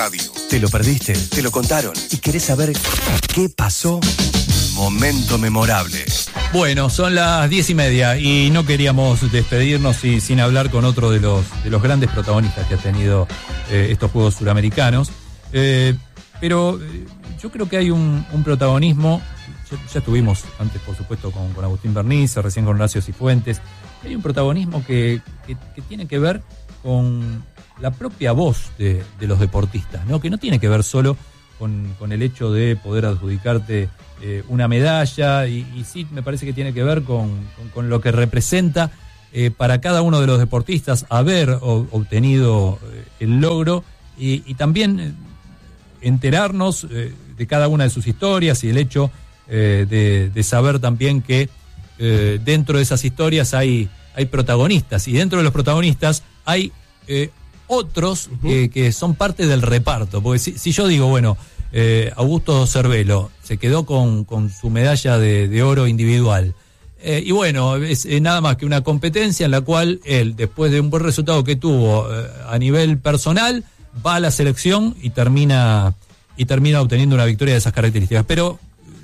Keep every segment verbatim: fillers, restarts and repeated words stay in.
¿Te lo perdiste? ¿Te lo contaron? ¿Y querés saber qué pasó? Momento memorable. Bueno, son las diez y media y no queríamos despedirnos y, sin hablar con otro de los, de los grandes protagonistas que ha tenido eh, estos Juegos Suramericanos. Eh, pero eh, yo creo que hay un, un protagonismo, ya, ya estuvimos antes por supuesto con, con Agustín Bernice, recién con Horacio Cifuentes, hay un protagonismo que, que, que tiene que ver con la propia voz de, de los deportistas, ¿no? Que no tiene que ver solo con, con el hecho de poder adjudicarte eh, una medalla, y, y sí me parece que tiene que ver con, con, con lo que representa eh, para cada uno de los deportistas haber o, obtenido eh, el logro, y, y también eh, enterarnos eh, de cada una de sus historias, y el hecho eh, de, de saber también que eh, dentro de esas historias hay, hay protagonistas, y dentro de los protagonistas hay eh, otros uh-huh. que, que son parte del reparto. Porque si, si yo digo, bueno, eh, Augusto Cervelo se quedó con, con su medalla de, de oro individual, eh, y bueno, es eh, nada más que una competencia en la cual él, después de un buen resultado que tuvo eh, a nivel personal, va a la selección y termina y termina obteniendo una victoria de esas características. Pero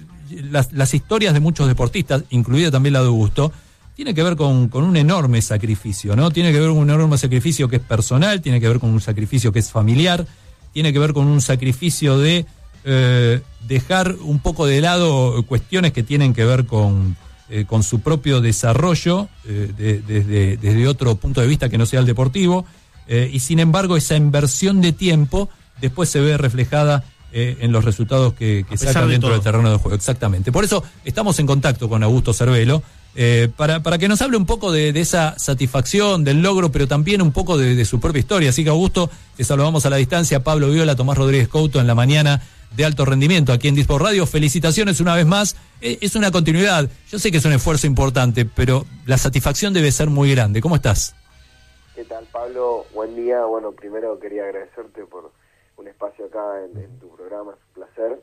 las, las historias de muchos deportistas, incluida también la de Augusto, tiene que ver con, con un enorme sacrificio, ¿no? Tiene que ver con un enorme sacrificio que es personal, tiene que ver con un sacrificio que es familiar, tiene que ver con un sacrificio de eh, dejar un poco de lado cuestiones que tienen que ver con, eh, con su propio desarrollo eh, de, desde, desde otro punto de vista que no sea el deportivo, eh, y sin embargo esa inversión de tiempo después se ve reflejada eh, en los resultados que, que sacan de dentro todo. Del terreno de juego. Exactamente. Por eso estamos en contacto con Augusto Cervelo, Eh, para, para que nos hable un poco de, de esa satisfacción, del logro, pero también un poco de, de su propia historia. Así que, Augusto, te saludamos a la distancia. Pablo Viola, Tomás Rodríguez Couto en la mañana de Alto Rendimiento aquí en Disport Radio. Felicitaciones una vez más. Eh, es una continuidad. Yo sé que es un esfuerzo importante, pero la satisfacción debe ser muy grande. ¿Cómo estás? ¿Qué tal, Pablo? Buen día. Bueno, primero quería agradecerte por un espacio acá en, en tu programa. Es un placer.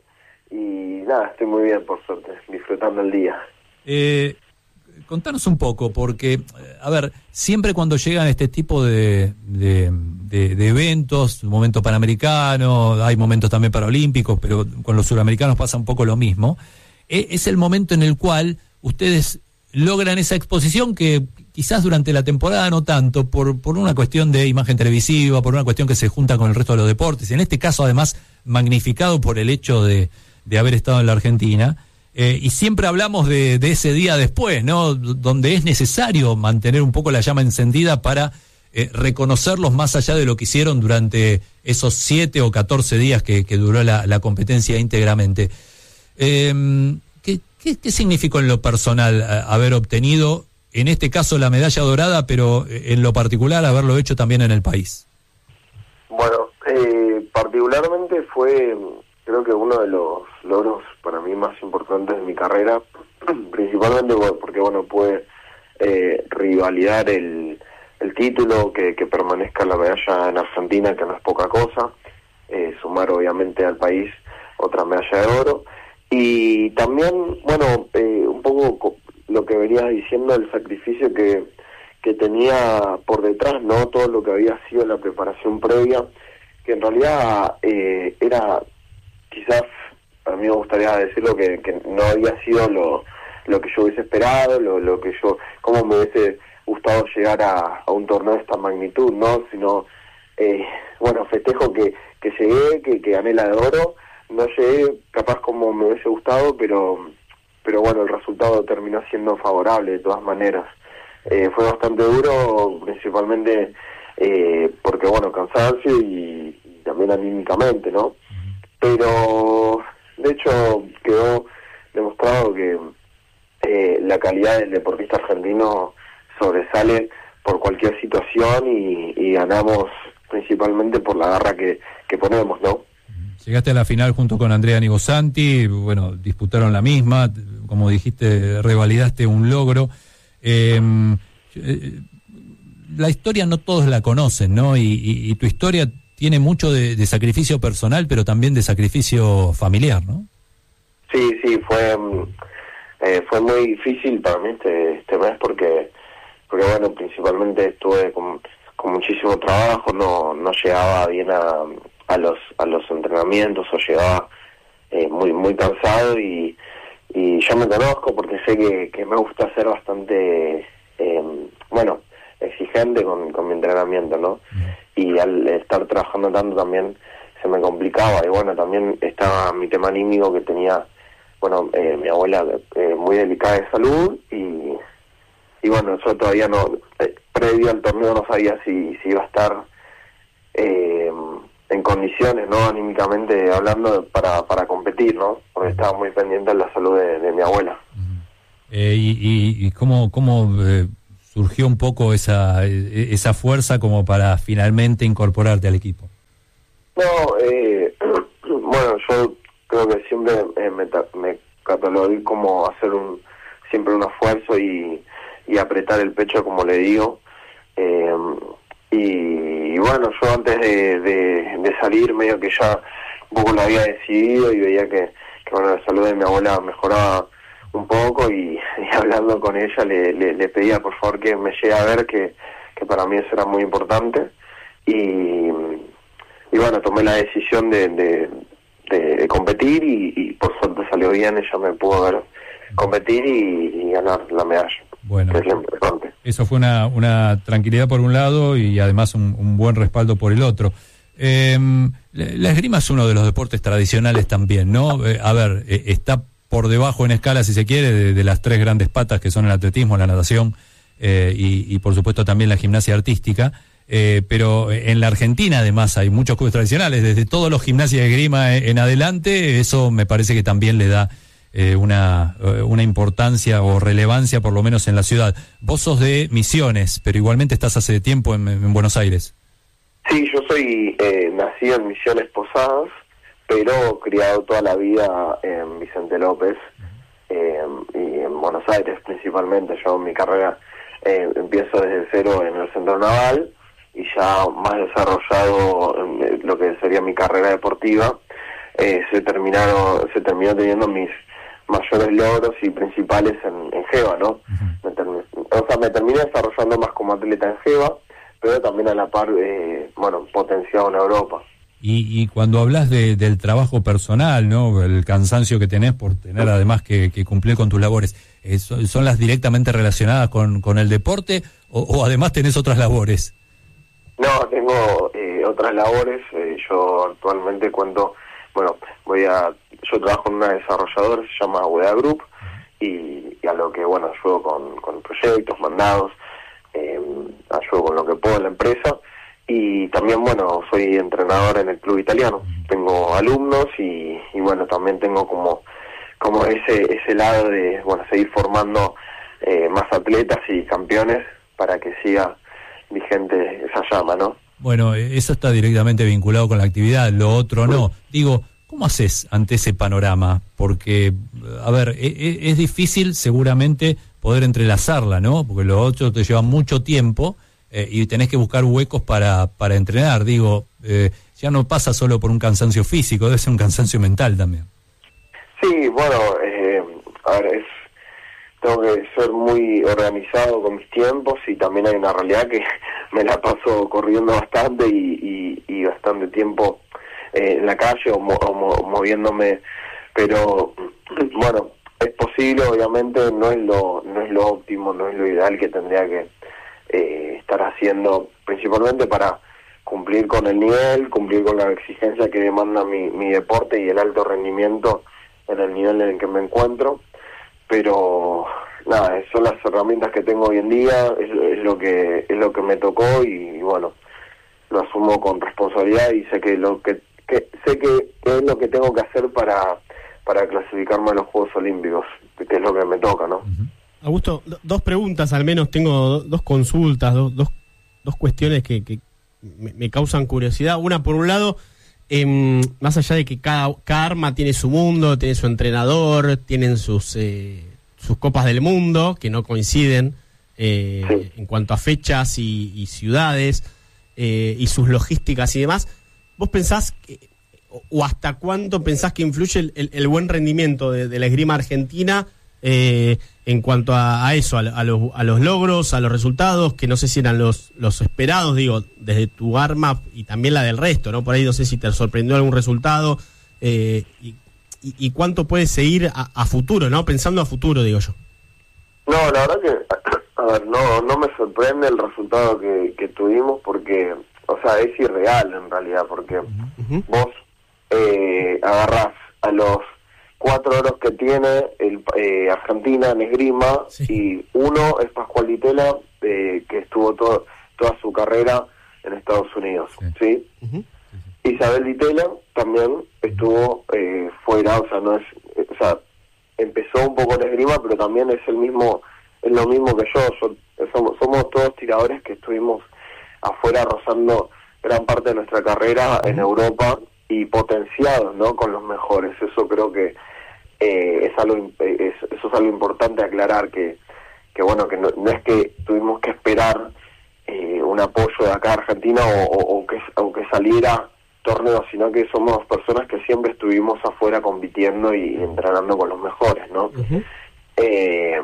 Y nada, estoy muy bien, por suerte, disfrutando el día. Eh... Contanos un poco, porque, a ver, siempre cuando llegan este tipo de, de, de, de eventos, un momento panamericano, hay momentos también paralímpicos, pero con los suramericanos pasa un poco lo mismo, es el momento en el cual ustedes logran esa exposición que quizás durante la temporada no tanto, por, por una cuestión de imagen televisiva, por una cuestión que se junta con el resto de los deportes, en este caso además magnificado por el hecho de, de haber estado en la Argentina. Eh, y siempre hablamos de, de ese día después, ¿no? Donde es necesario mantener un poco la llama encendida para eh, reconocerlos más allá de lo que hicieron durante esos siete o catorce días que, que duró la, la competencia íntegramente. Eh, ¿qué, qué, ¿Qué significó en lo personal haber obtenido, en este caso, la medalla dorada, pero en lo particular haberlo hecho también en el país? Bueno, eh, particularmente fue, creo que uno de los logros para mí más importantes de mi carrera, principalmente porque, bueno, pude eh, rivalidar el, el título, que, que permanezca la medalla en Argentina, que no es poca cosa, eh, sumar obviamente al país otra medalla de oro, y también, bueno, eh, un poco lo que venías diciendo, el sacrificio que, que tenía por detrás, ¿no? Todo lo que había sido la preparación previa, que en realidad eh, era quizás, a mí me gustaría decirlo, que, que no había sido lo, lo que yo hubiese esperado, lo, lo que yo, cómo me hubiese gustado llegar a, a un torneo de esta magnitud, ¿no? Sino, eh, bueno, festejo que, que llegué, que, que gané la de oro, no llegué capaz como me hubiese gustado, pero, pero bueno, el resultado terminó siendo favorable de todas maneras. Eh, fue bastante duro, principalmente eh, porque, bueno, cansancio y, y también anímicamente, ¿no? Pero de hecho quedó demostrado que eh, la calidad del deportista argentino sobresale por cualquier situación, y, y ganamos principalmente por la garra que, que ponemos, ¿no? Llegaste a la final junto con Andrea Nigosanti, bueno, disputaron la misma, como dijiste, revalidaste un logro. Eh, eh, la historia no todos la conocen, ¿no? Y, y, y tu historia tiene mucho de, de sacrificio personal, pero también de sacrificio familiar, ¿no? Sí, sí, fue eh, fue muy difícil para mí este, este mes porque, porque bueno, principalmente estuve con, con muchísimo trabajo, no no llegaba bien a, a los a los entrenamientos o llegaba eh, muy muy cansado y, y yo me conozco porque sé que, que me gusta ser bastante, eh, bueno, exigente con, con mi entrenamiento, ¿no? Y al estar trabajando tanto también se me complicaba y bueno, también estaba mi tema anímico que tenía, bueno, eh, mi abuela eh, muy delicada de salud y, y bueno, yo todavía no, eh, previo al torneo no sabía si, si iba a estar eh, en condiciones, ¿no? Anímicamente hablando para, para competir, ¿no? Porque estaba muy pendiente de la salud de, de mi abuela. Eh, y, y, y cómo, cómo eh, surgió un poco esa, esa fuerza como para finalmente incorporarte al equipo. No, eh, bueno, yo creo que siempre eh, me, me catalogué como hacer un siempre un esfuerzo y, y apretar el pecho, como le digo. Eh, y, y bueno, yo antes de, de, de salir, medio que ya un poco lo había decidido y veía que, que bueno, la salud de mi abuela mejoraba un poco y, y hablando con ella le, le, le pedía por favor que me llegue a ver, que, que para mí eso era muy importante. Y... Y bueno, tomé la decisión de, de, de, de competir y, y por suerte salió bien, ella me pudo ver competir y, y ganar la medalla. Bueno, que es lo importante. Eso fue una, una tranquilidad por un lado y además un, un buen respaldo por el otro. Eh, la esgrima es uno de los deportes tradicionales también, ¿no? Eh, a ver, eh, está por debajo en escala, si se quiere, de, de las tres grandes patas que son el atletismo, la natación eh, y, y por supuesto también la gimnasia artística. Eh, pero en la Argentina además hay muchos clubes tradicionales, desde todos los gimnasias de esgrima en adelante, eso me parece que también le da eh, una, una importancia o relevancia por lo menos en la ciudad. Vos sos de Misiones, pero igualmente estás hace tiempo en, en Buenos Aires. Sí, yo soy eh, nacido en Misiones Posadas, pero criado toda la vida en Vicente López eh, y en Buenos Aires principalmente. Yo mi carrera eh, empiezo desde cero en el Centro Naval y ya más desarrollado en lo que sería mi carrera deportiva, eh, se terminaron, se terminó teniendo mis mayores logros y principales en, en Geva, ¿no? Uh-huh. Me terminé, o sea, me terminé desarrollando más como atleta en Geva, pero también a la par, eh, bueno, potenciado en Europa. Y, y cuando hablas de, del trabajo personal, ¿no? El cansancio que tenés por tener además que, que cumplir con tus labores, eh, ¿son, son las directamente relacionadas con, con el deporte o, o además tenés otras labores? No, tengo eh, otras labores. Eh, yo actualmente cuento, bueno, voy a, yo trabajo en una desarrolladora, se llama U D A Group, y, y a lo que, bueno, ayudo con, con proyectos, mandados, eh, ayudo con lo que puedo en la empresa, y también, bueno, soy entrenador en el club italiano. Tengo alumnos y, y bueno, también tengo como, como ese, ese lado de, bueno, seguir formando eh, más atletas y campeones para que siga vigente esa llama, ¿no? Bueno, eso está directamente vinculado con la actividad, lo otro no. Digo, ¿cómo haces ante ese panorama? Porque, a ver, es, es difícil seguramente poder entrelazarla, ¿no? Porque lo otro te lleva mucho tiempo eh, y tenés que buscar huecos para, para entrenar. Digo, eh, ya no pasa solo por un cansancio físico, debe ser un cansancio mental también. Sí, bueno, eh, a ver, es... tengo que ser muy organizado con mis tiempos y también hay una realidad que me la paso corriendo bastante y, y, y bastante tiempo eh, en la calle o, mo, o mo, moviéndome, pero bueno, es posible, obviamente no es lo no es lo óptimo, no es lo ideal que tendría que eh, estar haciendo, principalmente para cumplir con el nivel, cumplir con la exigencia que demanda mi, mi deporte y el alto rendimiento en el nivel en el que me encuentro. Pero nada, son las herramientas que tengo hoy en día, es, es lo que es lo que me tocó y, y bueno, lo asumo con responsabilidad y sé que lo que, que sé que, que es lo que tengo que hacer para para clasificarme a los Juegos Olímpicos, que es lo que me toca, ¿no? Augusto, dos preguntas al menos, tengo dos consultas, dos dos, dos cuestiones que, que me, me causan curiosidad. Una, por un lado, eh, más allá de que cada, cada arma tiene su mundo, tiene su entrenador, tienen sus eh, sus copas del mundo, que no coinciden eh, sí. en cuanto a fechas y, y ciudades, eh, y sus logísticas y demás, ¿vos pensás, que, o hasta cuánto pensás que influye el, el, el buen rendimiento de, de la esgrima argentina eh, en cuanto a, a eso, a, a, los, a los logros, a los resultados, que no sé si eran los, los esperados, digo, desde tu arma y también la del resto, ¿no? Por ahí no sé si te sorprendió algún resultado, eh, y, y, y cuánto puedes seguir a, a futuro, ¿no? Pensando a futuro, digo yo. No, la verdad que, a ver, no, no me sorprende el resultado que, que tuvimos porque, o sea, es irreal en realidad, porque uh-huh. vos eh, agarrás a los cuatro oros que tiene el, eh, Argentina en esgrima, sí. y uno es Pascual Ditela, eh, que estuvo todo, toda su carrera en Estados Unidos, ¿sí? ¿sí? Uh-huh. Isabel Ditela también estuvo eh, fuera, o sea, no es, o sea, empezó un poco en esgrima, pero también es el mismo, es lo mismo que yo, yo somos, somos todos tiradores que estuvimos afuera rozando gran parte de nuestra carrera en Europa y potenciados, ¿no?, con los mejores. Eso creo que eh, es algo es, eso es algo importante aclarar, que que bueno, que no, no es que tuvimos que esperar eh, un apoyo de acá a Argentina o, o, o que o que saliera torneos, sino que somos personas que siempre estuvimos afuera compitiendo y entrenando con los mejores, ¿no? Uh-huh. eh,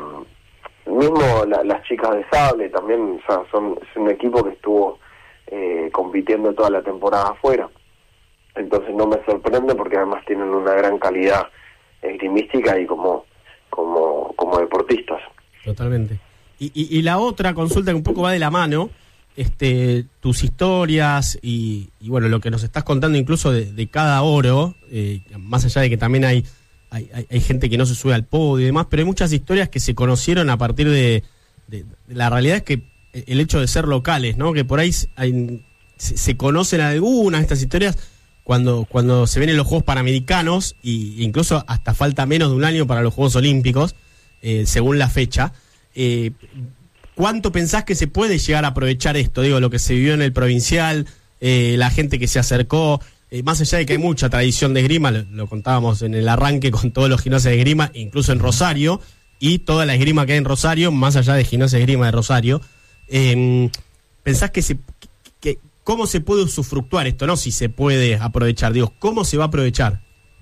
mismo la, las chicas de sable también, o sea, son es un equipo que estuvo eh, compitiendo toda la temporada afuera. Entonces no me sorprende porque además tienen una gran calidad esgrimística y como como como deportistas. Totalmente. Y, y, y la otra consulta que un poco va de la mano, este, tus historias y, y bueno, lo que nos estás contando incluso de, de cada oro, eh, más allá de que también hay, hay hay gente que no se sube al podio y demás, pero hay muchas historias que se conocieron a partir de, de, de la realidad es que el hecho de ser locales, ¿no? Que por ahí hay, se, se conocen algunas de estas historias cuando cuando se ven en los Juegos Panamericanos, y incluso hasta falta menos de un año para los Juegos Olímpicos, eh, según la fecha. Eh, ¿Cuánto pensás que se puede llegar a aprovechar esto? Digo, lo que se vivió en el provincial, eh, la gente que se acercó, eh, más allá de que hay mucha tradición de esgrima, lo, lo contábamos en el arranque con todos los gimnasios de esgrima, incluso en Rosario, y toda la esgrima que hay en Rosario, más allá de gimnasia de esgrima de Rosario, eh, ¿pensás que se... que ¿cómo se puede usufructuar esto? No si se puede aprovechar, digo, ¿cómo se va a aprovechar?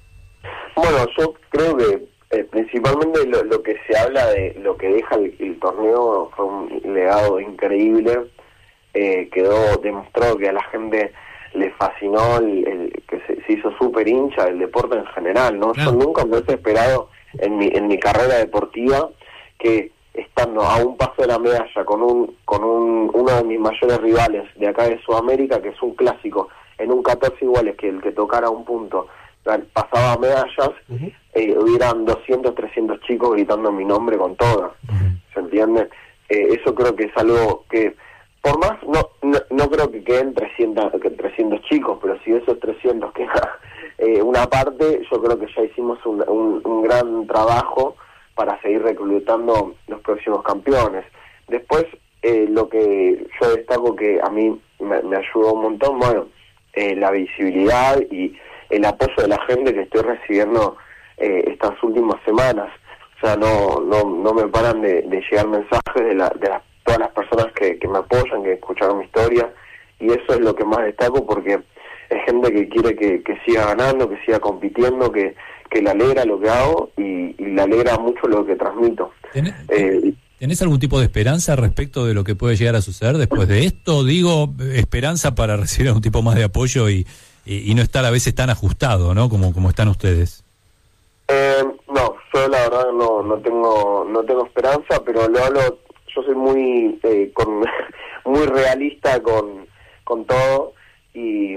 Bueno, yo creo que eh, principalmente lo, lo que se habla de lo que deja el, el torneo fue un legado increíble, eh, quedó demostrado que a la gente le fascinó, el, el que se, se hizo súper hincha del deporte en general, ¿no? Claro. Yo nunca me hubiese esperado en mi, en mi carrera deportiva que estando a un paso de la medalla con un con un uno de mis mayores rivales de acá de Sudamérica, que es un clásico, en un catorce iguales, que el que tocara un punto pasaba medallas, uh-huh. eh, hubieran doscientos, trescientos chicos gritando mi nombre con todas, uh-huh. ¿se entiende? Eh, eso creo que es algo que, por más, no no, no creo que queden trescientos, trescientos chicos, pero si esos trescientos queda eh, una parte, yo creo que ya hicimos un, un, un gran trabajo para seguir reclutando los próximos campeones. Después, eh, lo que yo destaco que a mí me, me ayudó un montón, bueno, eh, la visibilidad y el apoyo de la gente que estoy recibiendo eh, estas últimas semanas. O sea, no no no me paran de, de llegar mensajes de, la, de las, todas las personas que, que me apoyan, que escucharon mi historia, y eso es lo que más destaco, porque es gente que quiere que, que siga ganando, que siga compitiendo, que que le alegra lo que hago y, y le alegra mucho lo que transmito. ¿Tenés, eh, ¿Tenés algún tipo de esperanza respecto de lo que puede llegar a suceder después de esto? Digo, esperanza para recibir algún tipo más de apoyo y, y, y no estar a veces tan ajustado, ¿no? Como, como están ustedes. Eh, no, yo la verdad no no tengo no tengo esperanza, pero lo hablo, yo soy muy eh, con, muy realista con, con todo, y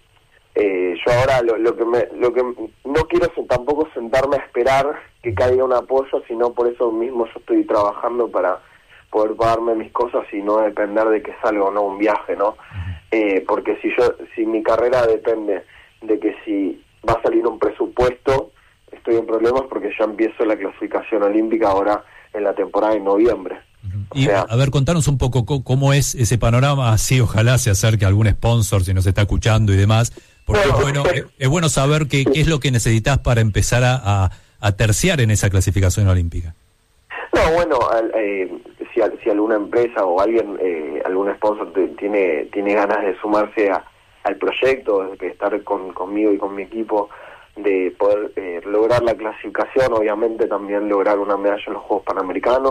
Eh, yo ahora lo, lo que me, lo que no quiero es tampoco sentarme a esperar que caiga un apoyo, sino por eso mismo yo estoy trabajando para poder pagarme mis cosas y no depender de que salga o no un viaje, ¿no? Eh, porque si yo si mi carrera depende de que si va a salir un presupuesto, estoy en problemas, porque ya empiezo la clasificación olímpica ahora en la temporada de noviembre. Y o sea, a ver, contanos un poco cómo es ese panorama, así ojalá se acerque algún sponsor si nos está escuchando y demás, porque bueno, es bueno es, es bueno saber qué, qué es lo que necesitas para empezar a, a, a terciar en esa clasificación olímpica. No, bueno, eh, si, si alguna empresa o alguien, eh, algún sponsor te, tiene tiene ganas de sumarse a, al proyecto, de estar con, conmigo y con mi equipo de poder eh, lograr la clasificación, obviamente también lograr una medalla en los Juegos Panamericanos,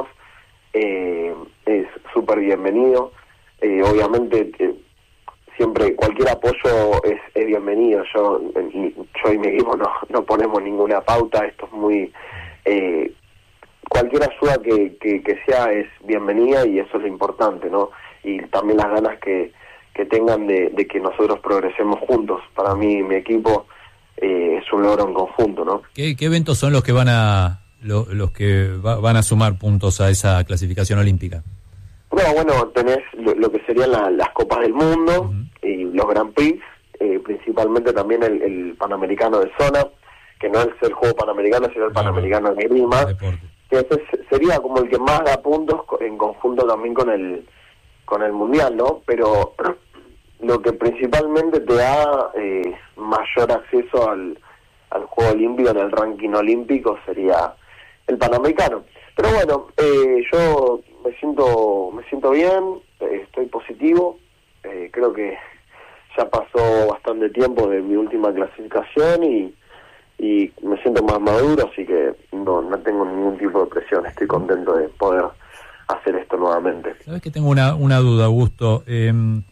eh, es súper bienvenido. Eh, obviamente eh, siempre cualquier apoyo es, es bienvenido. Yo, yo y mi equipo no, no ponemos ninguna pauta, esto es muy... Eh, cualquier ayuda que, que, que sea es bienvenida y eso es lo importante, ¿no? Y también las ganas que, que tengan de, de que nosotros progresemos juntos. Para mí, mi equipo eh, es un logro en conjunto, ¿no? ¿Qué, qué eventos son los que van a lo, los que va, van a sumar puntos a esa clasificación olímpica? No, bueno, tenés lo, lo que serían la, las Copas del Mundo, uh-huh, y los Grand Prix, eh, principalmente también el, el Panamericano de Zona, que no es el Juego Panamericano, sino el claro, Panamericano de Grima, que ese sería como el que más da puntos en conjunto también con el con el Mundial, ¿no? Pero lo que principalmente te da eh, mayor acceso al, al Juego Olímpico en el ranking olímpico sería el Panamericano. Pero bueno, eh, yo me siento me siento bien, eh, estoy positivo, eh, creo que ya pasó bastante tiempo de mi última clasificación y, y me siento más maduro, así que no, no tengo ningún tipo de presión, estoy contento de poder hacer esto nuevamente. Sabes que tengo una, una duda, Augusto. Eh,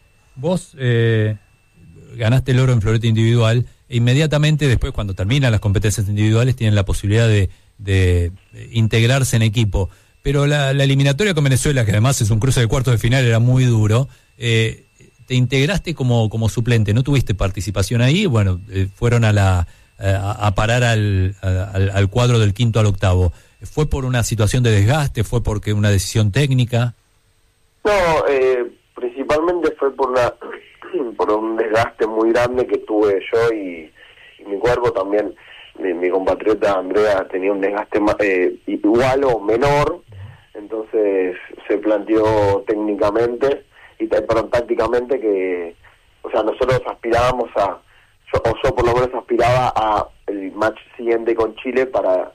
vos eh, ganaste el oro en floreta individual e inmediatamente después, cuando terminan las competencias individuales, tienen la posibilidad de, de integrarse en equipo. Pero la, la eliminatoria con Venezuela, que además es un cruce de cuartos de final, era muy duro, eh, te integraste como, como suplente, no tuviste participación ahí, bueno, eh, fueron a la a, a parar al, al, al cuadro del quinto al octavo. ¿Fue por una situación de desgaste? ¿Fue porque una decisión técnica? No, eh, principalmente fue por una por un desgaste muy grande que tuve yo y, y mi cuerpo también. Mi, mi compatriota Andrea tenía un desgaste más, eh, igual o menor, entonces se planteó técnicamente y perdón, tácticamente que, o sea, nosotros aspirábamos a, yo, o yo por lo menos aspiraba a el match siguiente con Chile para,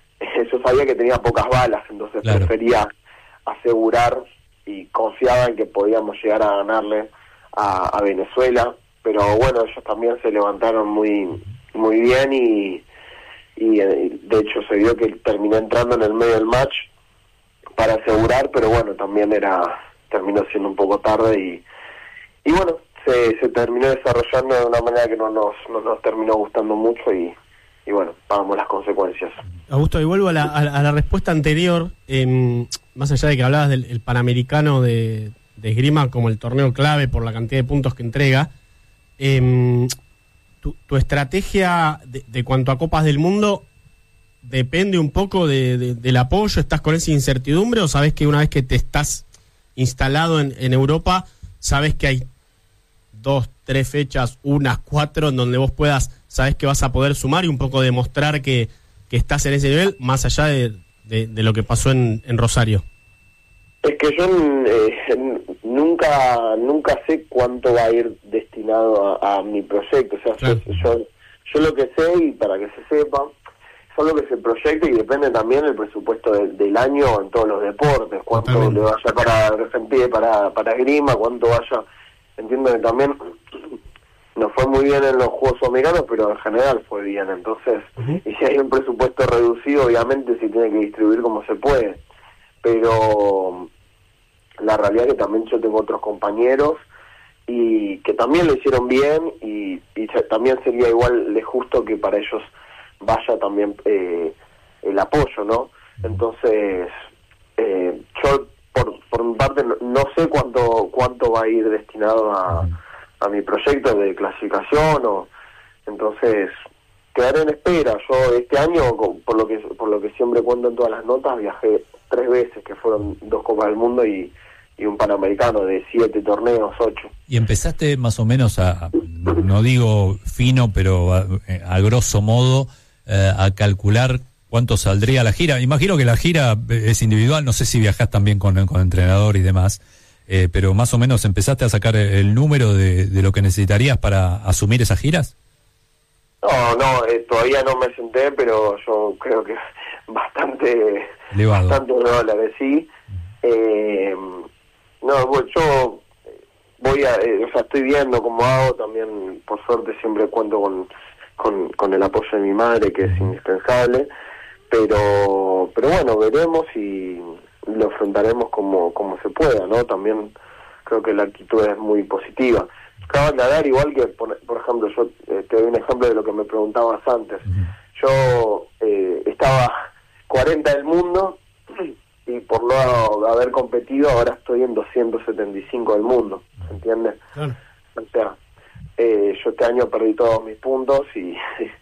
yo sabía que tenía pocas balas, entonces claro, prefería asegurar y confiaba en que podíamos llegar a ganarle a, a Venezuela, pero bueno, ellos también se levantaron muy muy bien y, y de hecho se vio que terminé entrando en el medio del match para asegurar, pero bueno, también era terminó siendo un poco tarde y y bueno, se, se terminó desarrollando de una manera que no nos, no nos terminó gustando mucho y, y bueno, pagamos las consecuencias. Augusto, y vuelvo a la, a la respuesta anterior, eh, más allá de que hablabas del el Panamericano de, de esgrima como el torneo clave por la cantidad de puntos que entrega, eh, tu, tu estrategia de, de cuanto a Copas del Mundo depende un poco de, de, del apoyo, ¿estás con esa incertidumbre o sabes que una vez que te estás instalado en, en Europa, sabes que hay dos, tres fechas, unas cuatro, en donde vos puedas, sabes que vas a poder sumar y un poco demostrar que, que estás en ese nivel, más allá de, de, de lo que pasó en, en Rosario? Es que yo eh, nunca nunca sé cuánto va a ir destinado a, a mi proyecto, o sea, claro, yo, yo, yo lo que sé, y para que se sepa, son lo que es el proyecto y depende también el presupuesto de, del año en todos los deportes, cuánto Totalmente. le vaya para para para esgrima, cuánto vaya. Entiendo que también nos fue muy bien en los Juegos Americanos, pero en general fue bien, entonces, uh-huh. y si hay un presupuesto reducido, obviamente se tiene que distribuir como se puede, pero la realidad es que también yo tengo otros compañeros y que también lo hicieron bien y, y también sería igual de justo que para ellos vaya también eh, el apoyo, ¿no? Entonces, eh, yo por por mi parte no, no sé cuánto cuánto va a ir destinado a, a mi proyecto de clasificación, o entonces quedaré en espera. Yo este año, por lo que por lo que siempre cuento en todas las notas, viajé tres veces, que fueron dos Copas del Mundo y, y un Panamericano de siete torneos, ocho. Y empezaste más o menos a, no digo fino, pero a, a grosso modo, eh, a calcular cuánto saldría la gira. Imagino que la gira es individual, no sé si viajás también con, con entrenador y demás, eh, pero más o menos empezaste a sacar el número de, de lo que necesitarías para asumir esas giras. No, no, eh, todavía no me senté, pero yo creo que bastante, elevado. Bastante dólares, sí. Eh, no, bueno, yo voy a, eh, o sea, estoy viendo cómo hago, también por suerte siempre cuento con con, con el apoyo de mi madre, que es indispensable, pero pero bueno, veremos y lo enfrentaremos como, como se pueda, ¿no? También creo que la actitud es muy positiva. Cabe aclarar igual que, por, por ejemplo, yo eh, te doy un ejemplo de lo que me preguntabas antes. Uh-huh. Yo eh, estaba cuarenta del mundo y por no haber competido ahora estoy en doscientos setenta y cinco del mundo, ¿se entiende? Claro. O sea, eh, yo este año perdí todos mis puntos y,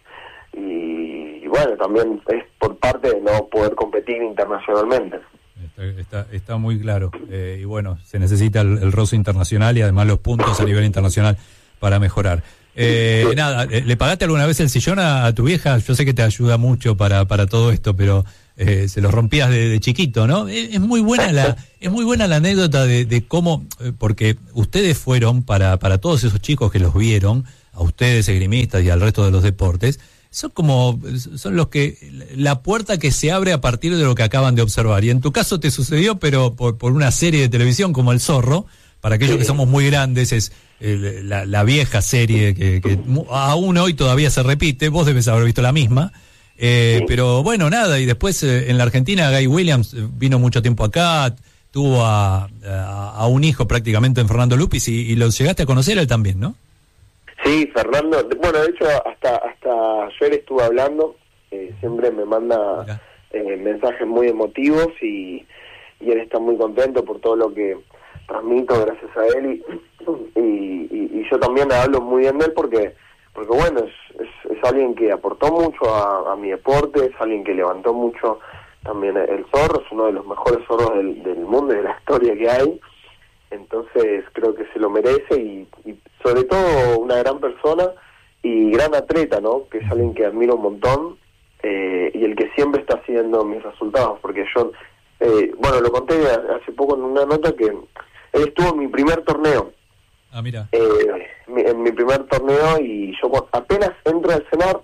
y, y bueno, también es por parte de no poder competir internacionalmente. Está, está, está muy claro. Eh, y bueno, se necesita el, el roce internacional y además los puntos a nivel internacional para mejorar. Eh, sí. Nada, ¿le pagaste alguna vez el sillón a, a tu vieja? Yo sé que te ayuda mucho para, para todo esto, pero eh, se lo rompías de, de chiquito, ¿no? Es, es muy buena la es muy buena la anécdota de, de cómo, eh, porque ustedes fueron, para, para todos esos chicos que los vieron, a ustedes esgrimistas y al resto de los deportes, son como, son los que, la puerta que se abre a partir de lo que acaban de observar. Y en tu caso te sucedió, pero por, por una serie de televisión como El Zorro, para aquellos sí. que somos muy grandes, es eh, la, la vieja serie que, que aún hoy todavía se repite, vos debes haber visto la misma, eh, sí. pero bueno, nada, y después eh, en la Argentina Guy Williams vino mucho tiempo acá, tuvo a, a, a un hijo prácticamente en Fernando Lupis, y, y lo llegaste a conocer él también, ¿no? Sí, Fernando, bueno, de hecho hasta hasta ayer estuve hablando, eh, siempre me manda eh, mensajes muy emotivos y, y él está muy contento por todo lo que transmito gracias a él y, y, y, y yo también le hablo muy bien de él porque porque bueno, es, es, es alguien que aportó mucho a, a mi deporte, es alguien que levantó mucho también el Zorro, es uno de los mejores zorros del, del mundo y de la historia que hay. Entonces creo que se lo merece y, y sobre todo una gran persona y gran atleta, ¿no? Que es alguien que admiro un montón eh, y el que siempre está haciendo mis resultados, porque yo, eh, bueno, lo conté hace poco en una nota que él estuvo en mi primer torneo. Ah, mira. Eh, mi, en mi primer torneo y yo apenas entro al cenar,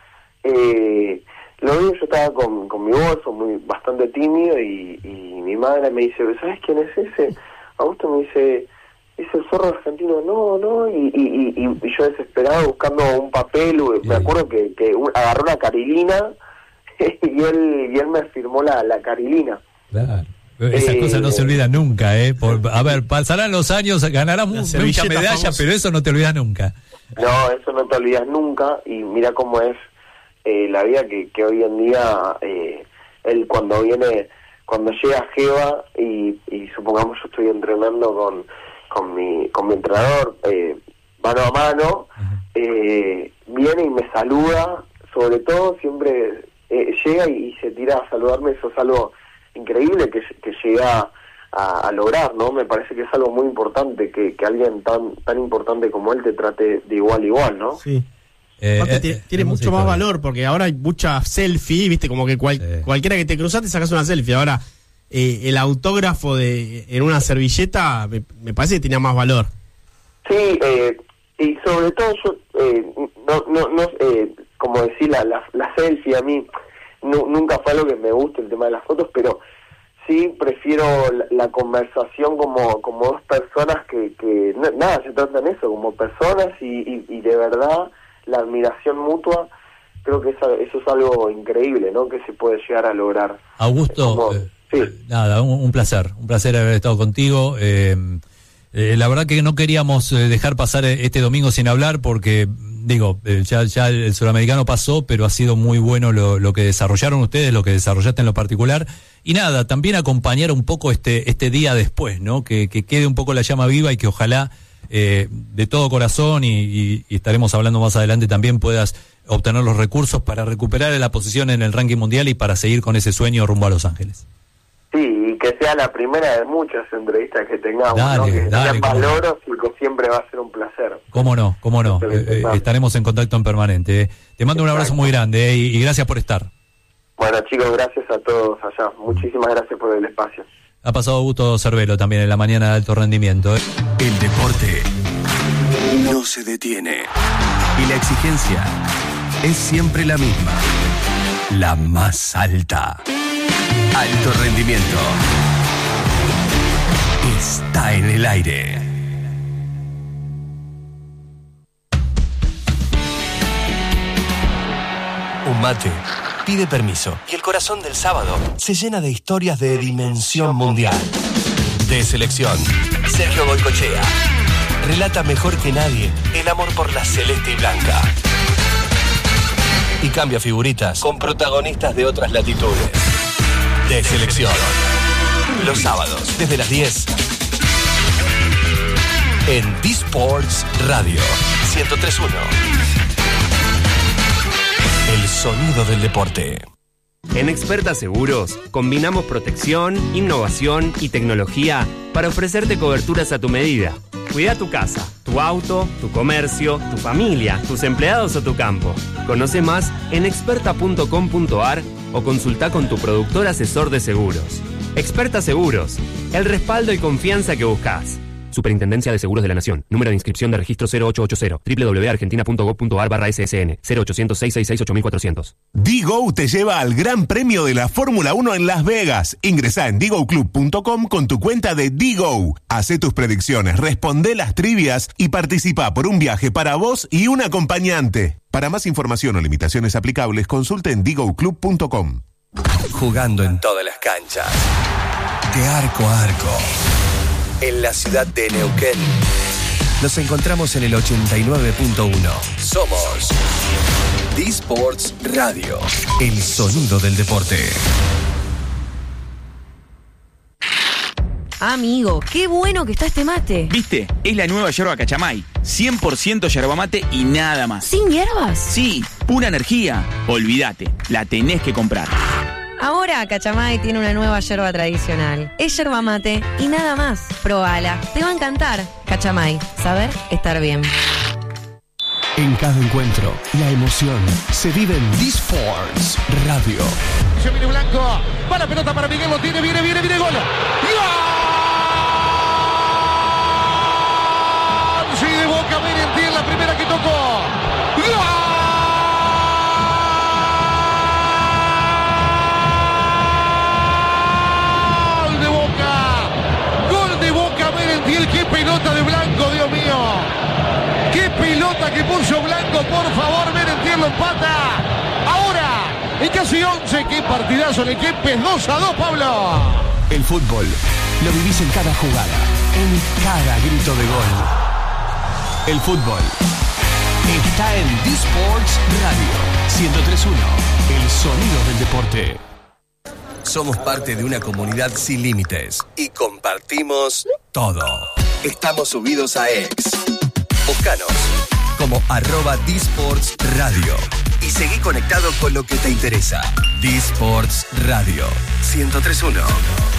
eh, lo digo, yo estaba con, con mi bolso, muy bastante tímido y, y mi madre me dice, ¿sabes quién es ese? Augusto me dice, ¿es el Zorro argentino? No, no, y, y, y, y yo desesperado buscando un papel, sí. me acuerdo que, que agarró la carilina y él y él me firmó la, la carilina. Claro, esas eh, cosas no se olvidan nunca, ¿eh? Por, a ver, pasarán los años, ganarás mucha medalla, famosa. Pero eso no te olvidas nunca. No, eso no te olvidas nunca, y mira cómo es eh, la vida que, que hoy en día, eh, él cuando viene... Cuando llega Jeva y, y supongamos yo estoy entrenando con con mi con mi entrenador eh, mano a mano, eh, viene y me saluda, sobre todo siempre eh, llega y, y se tira a saludarme, eso es algo increíble que, que llega a, a lograr, ¿no? Me parece que es algo muy importante, que, que alguien tan tan importante como él te trate de igual a igual, ¿no? Sí. Eh, Aparte, eh, tiene, tiene mucho más valor porque ahora hay mucha selfie, viste, como que cual, sí. cualquiera que te cruzaste sacas una selfie. Ahora eh, el autógrafo de en una servilleta me, me parece que tenía más valor. Sí, eh, y sobre todo yo eh, no no no eh, como decir la, la la selfie a mí no, nunca fue algo que me guste el tema de las fotos, pero sí prefiero la, la conversación como como dos personas que que no, nada se trata en eso, como personas y, y, y de verdad la admiración mutua, creo que eso, eso es algo increíble, ¿no? Que se puede llegar a lograr. Augusto, como, eh, sí. nada, un, un placer, un placer haber estado contigo. Eh, eh, la verdad que no queríamos dejar pasar este domingo sin hablar porque, digo, eh, ya, ya el Suramericano pasó, pero ha sido muy bueno lo, lo que desarrollaron ustedes, lo que desarrollaste en lo particular. Y nada, también acompañar un poco este, este día después, ¿no? Que, que quede un poco la llama viva y que ojalá... Eh, de todo corazón y, y, y estaremos hablando más adelante también puedas obtener los recursos para recuperar la posición en el ranking mundial y para seguir con ese sueño rumbo a Los Ángeles. Sí, y que sea la primera de muchas entrevistas que tengamos, dale, ¿no? Que dale, sean logros y que siempre va a ser un placer. Cómo no, cómo no, eh, eh, estaremos en contacto en permanente. Eh. Te mando un abrazo muy grande eh, y, y gracias por estar. Bueno chicos, gracias a todos allá, muchísimas gracias por el espacio. Ha pasado Augusto Cervelo también en la mañana de alto rendimiento. ¿eh? El deporte no se detiene. Y la exigencia es siempre la misma. La más alta. Alto rendimiento. Está en el aire. un mate, pide permiso y el corazón del sábado se llena de historias de dimensión mundial. De selección, Sergio Goycochea relata mejor que nadie el amor por la celeste y blanca. Y cambia figuritas con protagonistas de otras latitudes. De selección. Los sábados, desde las diez. En D-Sports Radio ciento tres punto uno. El sonido del deporte. En Experta Seguros, combinamos protección, innovación y tecnología para ofrecerte coberturas a tu medida. Cuida tu casa, tu auto, tu comercio, tu familia, tus empleados o tu campo. Conoce más en experta punto com punto a r o consulta con tu productor asesor de seguros. Experta Seguros, el respaldo y confianza que buscas. Superintendencia de Seguros de la Nación. Número de inscripción de registro cero ocho ocho cero. doble u doble u doble u punto argentina punto gob punto a r barra S S N. cero ochocientos, seiscientos sesenta y seis, ocho mil cuatrocientos. Digo te lleva al Gran Premio de la Fórmula uno en Las Vegas. Ingresá en digo club punto com con tu cuenta de Digo. Hacé tus predicciones, responde las trivias y participa por un viaje para vos y un acompañante. Para más información o limitaciones aplicables, consulte en digo club punto com. Jugando en todas las canchas. De arco a arco. En la ciudad de Neuquén. Nos encontramos en el ochenta y nueve punto uno. Somos D-Sports Radio. El sonido del deporte. Amigo, qué bueno que está este mate. ¿Viste? Es la nueva yerba Cachamay. cien por ciento yerba mate y nada más. ¿Sin hierbas? Sí, pura energía. Olvídate, la tenés que comprar. Ahora Cachamay tiene una nueva yerba tradicional. Es yerba mate y nada más. Probala, te va a encantar. Cachamay, saber estar bien. En cada encuentro, la emoción se vive en D-Sports Radio. Se viene Blanco, va la pelota para Miguel, lo tiene, viene, viene, viene, gol. ¡Gol! Sí, de Boca, Merentiel, la primera que tocó. ¡Gol! ¡Qué pelota de Blanco, Dios mío! ¡Qué pelota que puso Blanco! Por favor, Merentiel lo empata. Ahora, en casi once, qué partidazo en el Kempes, dos a dos, Pablo. El fútbol lo vivís en cada jugada, en cada grito de gol. El fútbol está en D-Sports Radio ciento tres punto uno. El sonido del deporte. Somos parte de una comunidad sin límites y compartimos todo. Estamos subidos a X. Búscanos como arroba D-Sports Radio y seguí conectado con lo que te interesa. D-Sports Radio ciento tres punto uno.